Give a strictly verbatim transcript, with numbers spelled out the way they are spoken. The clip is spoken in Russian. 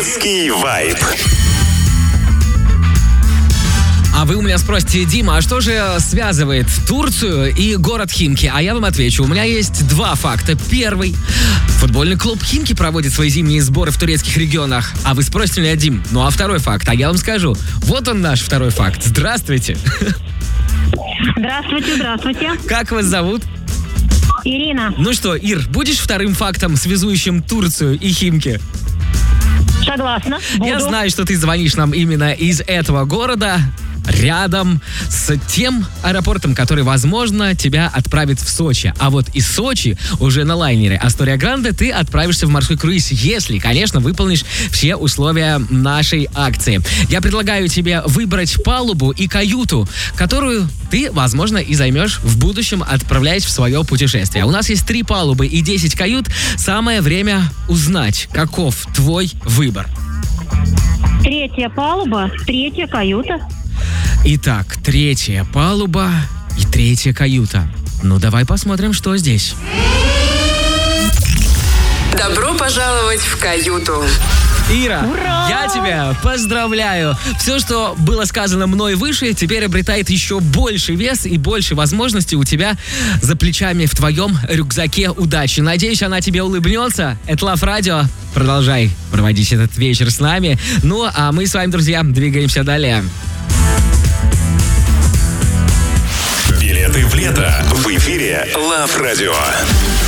Детский вайб. А вы у меня спросите: Дима, а что же связывает Турцию и город Химки? А я вам отвечу, у меня есть два факта. Первый. Футбольный клуб Химки проводит свои зимние сборы в турецких регионах. А вы спросите меня: Дим, ну а второй факт? А я вам скажу. Вот он наш второй факт. Здравствуйте. Здравствуйте, здравствуйте. Как вас зовут? Ирина. Ну что, Ир, будешь вторым фактом, связующим Турцию и Химки? Согласна. Буду. Я знаю, что ты звонишь нам именно из этого города, рядом с тем аэропортом, который, возможно, тебя отправит в Сочи. А вот из Сочи уже на лайнере Астория Гранде ты отправишься в морской круиз, если, конечно, выполнишь все условия нашей акции. Я предлагаю тебе выбрать палубу и каюту, которую ты, возможно, и займешь в будущем, отправляясь в свое путешествие. У нас есть три палубы и десять кают. Самое время узнать, каков твой выбор. Третья палуба, третья каюта. Итак, третья палуба и третья каюта. Ну, давай посмотрим, что здесь. Добро пожаловать в каюту. Ира, Ура! я тебя поздравляю. Все, что было сказано мной выше, теперь обретает еще больше вес и больше возможностей у тебя за плечами в твоем рюкзаке удачи. Надеюсь, она тебе улыбнется. Это Лав Радио. Продолжай проводить этот вечер с нами. Ну, а мы с вами, друзья, двигаемся далее. Билеты в лето в эфире Лав Радио.